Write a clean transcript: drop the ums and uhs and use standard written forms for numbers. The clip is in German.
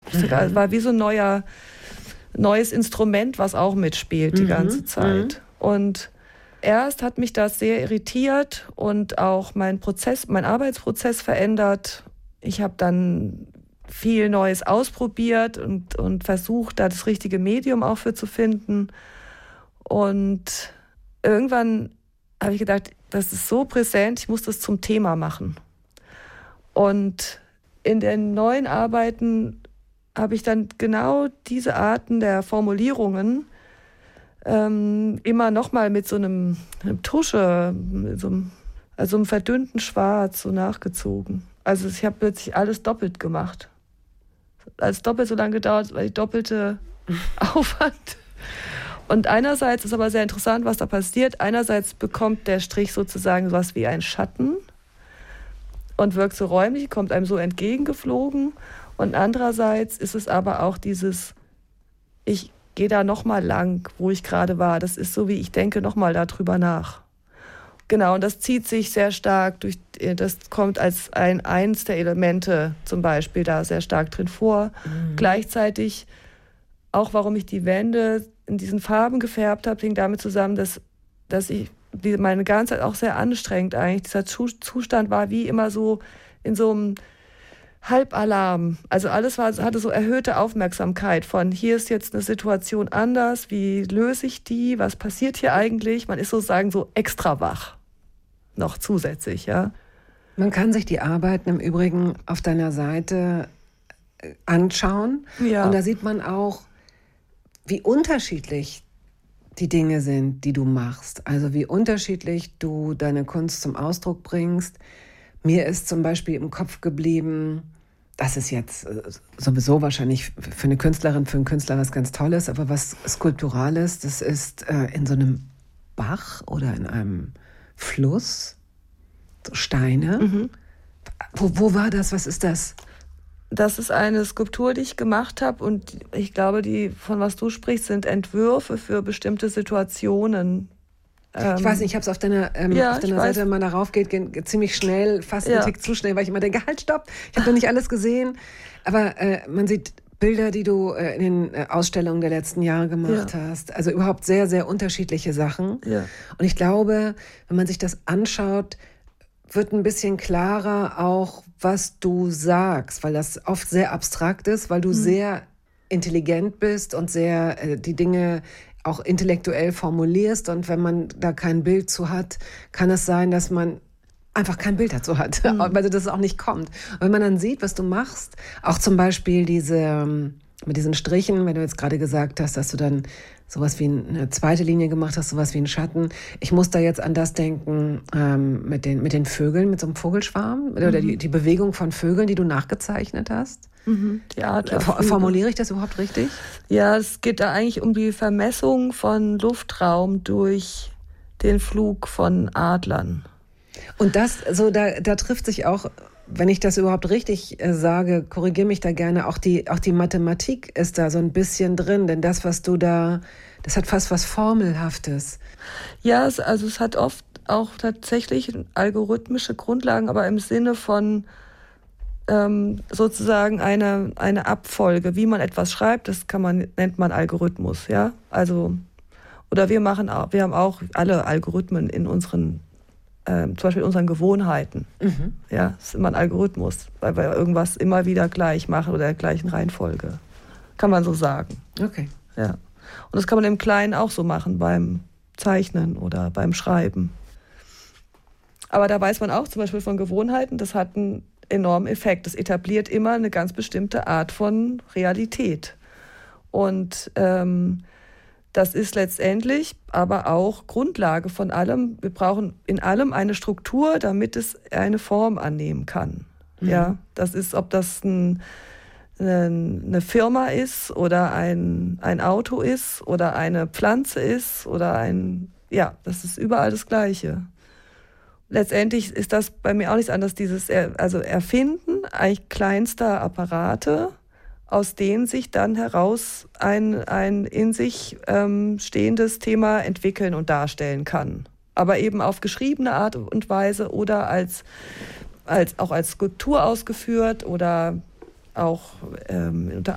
Es war wie so ein neues Instrument, was auch mitspielt die ganze Zeit. Und erst hat mich das sehr irritiert und auch mein Arbeitsprozess verändert. Ich habe dann viel Neues ausprobiert und versucht, da das richtige Medium auch für zu finden. Und irgendwann habe ich gedacht, das ist so präsent, ich muss das zum Thema machen. Und in den neuen Arbeiten habe ich dann genau diese Arten der Formulierungen immer nochmal mit so einem Tusche, also einem verdünnten Schwarz so nachgezogen. Also ich habe plötzlich alles doppelt gemacht. Alles doppelt so lange gedauert, weil ich doppelte Aufwand. Und einerseits ist aber sehr interessant, was da passiert. Einerseits bekommt der Strich sozusagen was wie ein Schatten und wirkt so räumlich, kommt einem so entgegengeflogen. Und andererseits ist es aber auch dieses, ich gehe da nochmal lang, wo ich gerade war. Das ist so, wie ich denke nochmal darüber nach. Genau, und das zieht sich sehr stark das kommt als eins der Elemente zum Beispiel da sehr stark drin vor. Gleichzeitig auch, warum ich die Wände in diesen Farben gefärbt habe, hing damit zusammen, dass ich meine ganze Zeit auch sehr anstrengend eigentlich. Dieser Zustand war wie immer so in so einem Halbalarm. Also alles hatte so erhöhte Aufmerksamkeit von, hier ist jetzt eine Situation anders, wie löse ich die, was passiert hier eigentlich? Man ist sozusagen so extra wach, noch zusätzlich, ja. Man kann sich die Arbeiten im Übrigen auf deiner Seite anschauen. Ja. Und da sieht man auch, wie unterschiedlich die Dinge sind, die du machst. Also wie unterschiedlich du deine Kunst zum Ausdruck bringst. Mir ist zum Beispiel im Kopf geblieben, das ist jetzt sowieso wahrscheinlich für eine Künstlerin, für einen Künstler was ganz Tolles, aber was Skulpturales, das ist in so einem Bach oder in einem Fluss, so Steine. Wo war das? Was ist das? Das ist eine Skulptur, die ich gemacht habe und ich glaube, von was du sprichst, sind Entwürfe für bestimmte Situationen. Ich weiß nicht, ich habe es auf deiner Seite, wenn man darauf geht, ziemlich schnell, fast einen Tick zu schnell, weil ich immer denke, halt, stopp, ich habe noch nicht alles gesehen. Aber man sieht Bilder, die du in den Ausstellungen der letzten Jahre gemacht hast. Also überhaupt sehr, sehr unterschiedliche Sachen. Ja. Und ich glaube, wenn man sich das anschaut, wird ein bisschen klarer auch, was du sagst, weil das oft sehr abstrakt ist, weil du sehr intelligent bist und sehr die Dinge auch intellektuell formulierst. Und wenn man da kein Bild zu hat, kann es sein, dass man einfach kein Bild dazu hat, weil das auch nicht kommt. Und wenn man dann sieht, was du machst, auch zum Beispiel mit diesen Strichen, wenn du jetzt gerade gesagt hast, dass du dann sowas wie eine zweite Linie gemacht hast, sowas wie einen Schatten. Ich muss da jetzt an das denken mit den Vögeln, mit so einem Vogelschwarm oder die Bewegung von Vögeln, die du nachgezeichnet hast. Die Art formuliere ich das überhaupt richtig? Ja, es geht da eigentlich um die Vermessung von Luftraum durch den Flug von Adlern. Und da trifft sich auch, wenn ich das überhaupt richtig sage, korrigiere mich da gerne, auch die Mathematik ist da so ein bisschen drin, denn das, was du da, das hat fast was Formelhaftes. Ja, es hat oft auch tatsächlich algorithmische Grundlagen, aber im Sinne von sozusagen eine Abfolge, wie man etwas schreibt, nennt man Algorithmus, ja. Also, oder wir haben auch alle Algorithmen in unseren zum Beispiel in unseren Gewohnheiten. Ja, das ist immer ein Algorithmus, weil wir irgendwas immer wieder gleich machen oder in der gleichen Reihenfolge. Kann man so sagen. Okay. Ja. Und das kann man im Kleinen auch so machen, beim Zeichnen oder beim Schreiben. Aber da weiß man auch zum Beispiel von Gewohnheiten, das hat einen enormen Effekt. Das etabliert immer eine ganz bestimmte Art von Realität. Und das ist letztendlich aber auch Grundlage von allem. Wir brauchen in allem eine Struktur, damit es eine Form annehmen kann. Ja, das ist, ob das eine Firma ist oder ein Auto ist oder eine Pflanze ist oder das ist überall das Gleiche. Letztendlich ist das bei mir auch nichts anderes, dieses Erfinden eigentlich kleinster Apparate, aus denen sich dann heraus ein in sich stehendes Thema entwickeln und darstellen kann. Aber eben auf geschriebene Art und Weise oder auch als Skulptur ausgeführt oder auch unter